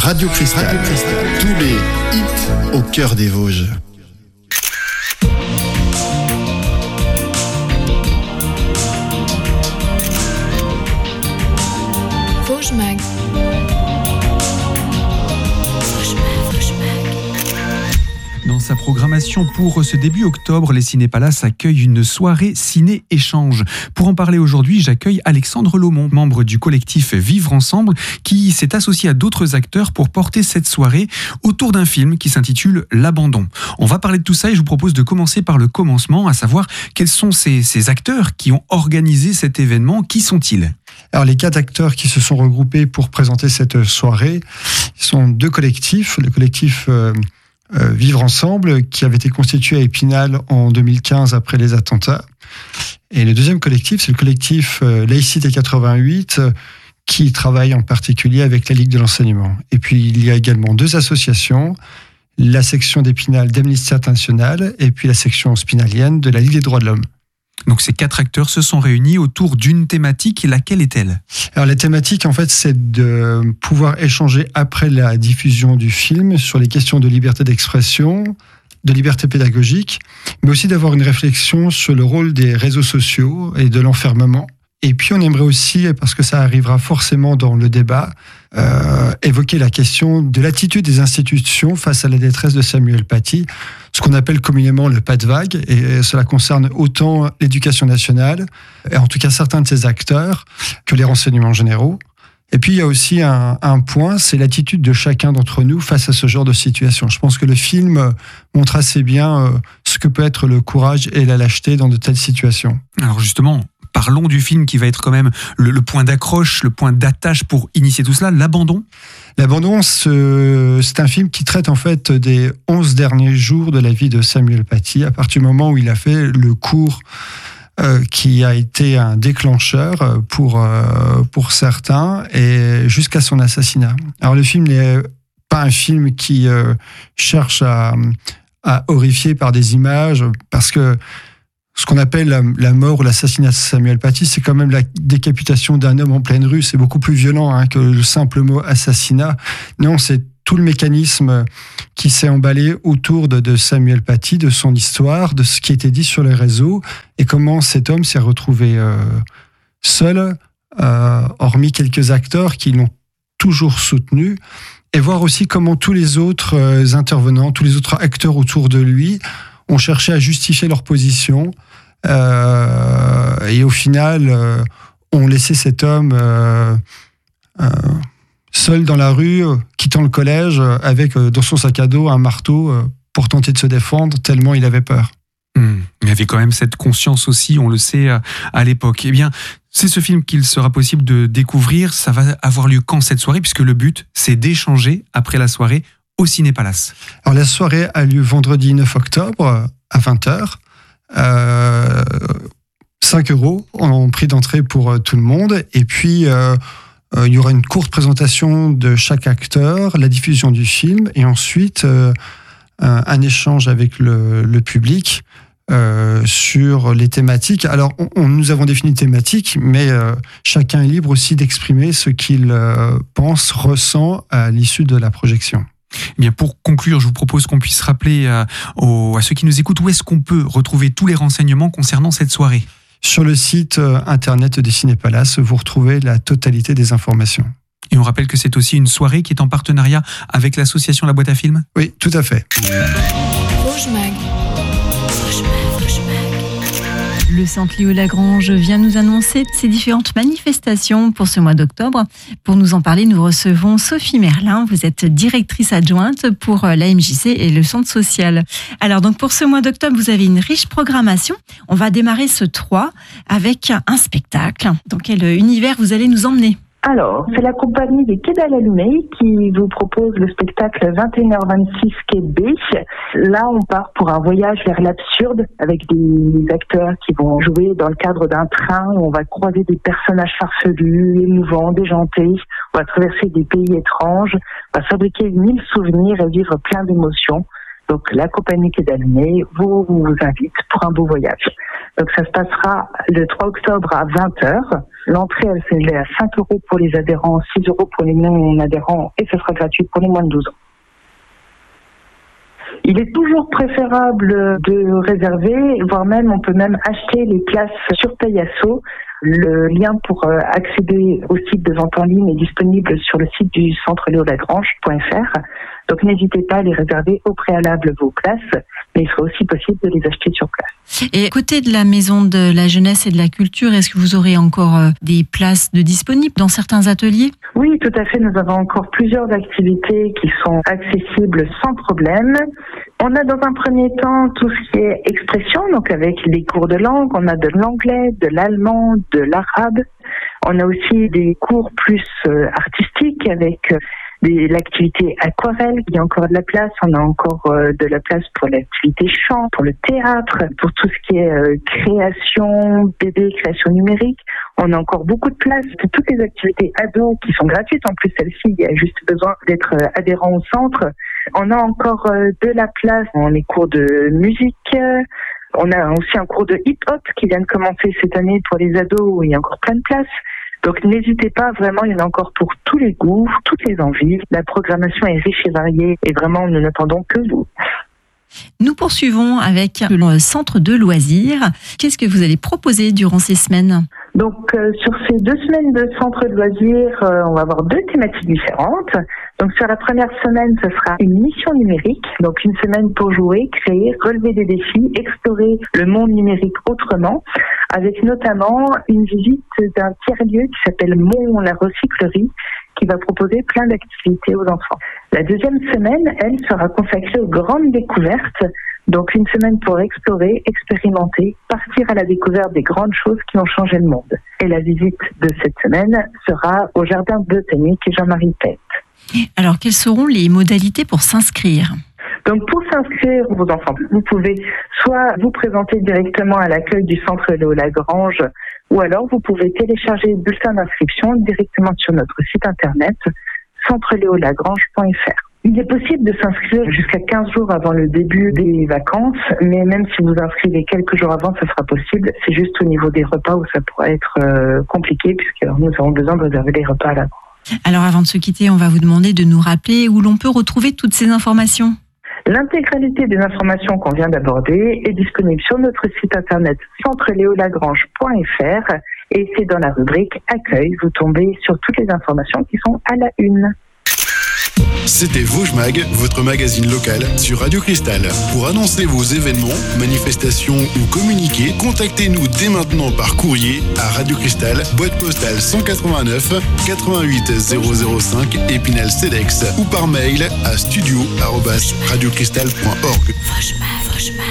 Radio Cristal, tous les hits au cœur des Vosges. Vosges Mag. Dans sa programmation pour ce début octobre, les Cinépalaces accueillent une soirée ciné-échange. Pour en parler aujourd'hui, j'accueille Alexandre Laumont, membre du collectif Vivre Ensemble, qui s'est associé à d'autres acteurs pour porter cette soirée autour d'un film qui s'intitule L'Abandon. On va parler de tout ça et je vous propose de commencer par le commencement, à savoir quels sont ces acteurs qui ont organisé cet événement. Qui sont-ils ? Alors les 4 acteurs qui se sont regroupés pour présenter cette soirée sont 2 collectifs. Le collectif Vivre Ensemble, qui avait été constitué à Épinal en 2015 après les attentats. Et le deuxième collectif, c'est le collectif Laïcité 88, qui travaille en particulier avec la Ligue de l'enseignement. Et puis il y a également 2 associations, la section d'Épinal d'Amnesty International et puis la section spinalienne de la Ligue des droits de l'homme. Donc ces 4 acteurs se sont réunis autour d'une thématique. Laquelle est-elle ? Alors la thématique, en fait, c'est de pouvoir échanger après la diffusion du film sur les questions de liberté d'expression, de liberté pédagogique, mais aussi d'avoir une réflexion sur le rôle des réseaux sociaux et de l'enfermement. Et puis on aimerait aussi, parce que ça arrivera forcément dans le débat, évoquer la question de l'attitude des institutions face à la détresse de Samuel Paty, ce qu'on appelle communément le pas de vague, et cela concerne autant l'éducation nationale, et en tout cas certains de ses acteurs, que les renseignements généraux. Et puis il y a aussi un point, c'est l'attitude de chacun d'entre nous face à ce genre de situation. Je pense que le film montre assez bien ce que peut être le courage et la lâcheté dans de telles situations. Alors justement, parlons du film qui va être quand même le point d'accroche, le point d'attache pour initier tout cela, L'Abandon. L'Abandon, c'est un film qui traite en fait des 11 derniers jours de la vie de Samuel Paty, à partir du moment où il a fait le cours qui a été un déclencheur pour certains, et jusqu'à son assassinat. Alors le film n'est pas un film qui cherche à horrifier par des images, parce que ce qu'on appelle la mort ou l'assassinat de Samuel Paty, c'est quand même la décapitation d'un homme en pleine rue. C'est beaucoup plus violent que le simple mot assassinat. Non, c'est tout le mécanisme qui s'est emballé autour de Samuel Paty, de son histoire, de ce qui était dit sur les réseaux, et comment cet homme s'est retrouvé seul, hormis quelques acteurs qui l'ont toujours soutenu, et voir aussi comment tous les autres intervenants, tous les autres acteurs autour de lui ont cherché à justifier leur position, et au final ont laissé cet homme seul dans la rue, quittant le collège, avec dans son sac à dos un marteau pour tenter de se défendre, tellement il avait peur. Il y avait quand même cette conscience aussi, on le sait, à l'époque. Eh bien, c'est ce film qu'il sera possible de découvrir. Ça va avoir lieu quand, cette soirée ? Puisque le but, c'est d'échanger après la soirée au Cinépalace. Alors la soirée a lieu vendredi 9 octobre à 20h. 5 € en prix d'entrée pour tout le monde. Et puis, il y aura une courte présentation de chaque acteur, la diffusion du film, et ensuite un échange avec le public sur les thématiques. Alors, nous avons défini une thématique, mais chacun est libre aussi d'exprimer ce qu'il pense, ressent à l'issue de la projection. Eh bien, pour conclure, je vous propose qu'on puisse rappeler à ceux qui nous écoutent où est-ce qu'on peut retrouver tous les renseignements concernant cette soirée. Sur le site internet des Cinépalaces, vous retrouvez la totalité des informations. Et on rappelle que c'est aussi une soirée qui est en partenariat avec l'association La Boîte à Films ? Oui, tout à fait. Vosges Mag. Le Centre Léo Lagrange vient nous annoncer ses différentes manifestations pour ce mois d'octobre. Pour nous en parler, nous recevons Sophie Merlin. Vous êtes directrice adjointe pour la MJC et le Centre social. Alors donc pour ce mois d'octobre, vous avez une riche programmation. On va démarrer ce 3 avec un spectacle. Dans quel univers vous allez nous emmener ? Alors, c'est la compagnie des Quais d'Alalumé qui vous propose le spectacle 21h26 Quai B. Là, on part pour un voyage vers l'absurde avec des acteurs qui vont jouer dans le cadre d'un train où on va croiser des personnages farfelus, émouvants, déjantés. On va traverser des pays étranges, on va fabriquer 1000 souvenirs et vivre plein d'émotions. Donc la compagnie Quai d'Alumé vous invite pour un beau voyage. Donc ça se passera le 3 octobre à 20h. L'entrée, elle s'élève à 5 € pour les adhérents, 6 € pour les non-adhérents et ce sera gratuit pour les moins de 12 ans. Il est toujours préférable de réserver, voire même on peut même acheter les places sur Payasso. Le lien pour accéder au site de vente en ligne est disponible sur le site du centre léolagrange.fr. Donc n'hésitez pas à les réserver au préalable vos places, mais il sera aussi possible de les acheter sur place. Et à côté de la Maison de la Jeunesse et de la Culture, est-ce que vous aurez encore des places de disponibles dans certains ateliers ? Oui, tout à fait. Nous avons encore plusieurs activités qui sont accessibles sans problème. On a dans un premier temps tout ce qui est expression, donc avec les cours de langue. On a de l'anglais, de l'allemand, de l'arabe. On a aussi des cours plus artistiques avec l'activité aquarelle, il y a encore de la place. On a encore de la place pour l'activité chant, pour le théâtre, pour tout ce qui est création, bébé, création numérique. On a encore beaucoup de place pour toutes les activités ados qui sont gratuites. En plus, celles-ci, il y a juste besoin d'être adhérent au centre. On a encore de la place dans les cours de musique. On a aussi un cours de hip-hop qui vient de commencer cette année pour les ados où il y a encore plein de place. Donc n'hésitez pas, vraiment, il y en a encore pour tous les goûts, toutes les envies. La programmation est riche et variée et vraiment, nous n'attendons que vous. Nous poursuivons avec le centre de loisirs. Qu'est-ce que vous allez proposer durant ces semaines ? Donc sur ces 2 semaines de centre de loisirs, on va avoir 2 thématiques différentes. Donc sur la première semaine, ce sera une mission numérique, donc une semaine pour jouer, créer, relever des défis, explorer le monde numérique autrement, avec notamment une visite d'un tiers-lieu qui s'appelle Mont la Recyclerie, qui va proposer plein d'activités aux enfants. La deuxième semaine, elle, sera consacrée aux grandes découvertes. Donc une semaine pour explorer, expérimenter, partir à la découverte des grandes choses qui ont changé le monde. Et la visite de cette semaine sera au jardin botanique Jean-Marie Pette. Alors quelles seront les modalités pour s'inscrire ? Donc pour s'inscrire, vos enfants, vous pouvez soit vous présenter directement à l'accueil du centre Léo-Lagrange, ou alors vous pouvez télécharger le bulletin d'inscription directement sur notre site internet centreleolagrange.fr. Il est possible de s'inscrire jusqu'à 15 jours avant le début des vacances, mais même si vous inscrivez quelques jours avant, ça sera possible. C'est juste au niveau des repas où ça pourrait être compliqué, puisque nous avons besoin de réserver les repas à l'avance. Alors avant de se quitter, on va vous demander de nous rappeler où l'on peut retrouver toutes ces informations. L'intégralité des informations qu'on vient d'aborder est disponible sur notre site internet centreleolagrange.fr et c'est dans la rubrique Accueil. Vous tombez sur toutes les informations qui sont à la une. C'était Vosges Mag, votre magazine local sur Radio Cristal. Pour annoncer vos événements, manifestations ou communiquer, contactez-nous dès maintenant par courrier à Radio Cristal, boîte postale 189 88 005 Épinal-Cedex ou par mail à studio@radiocristal.org.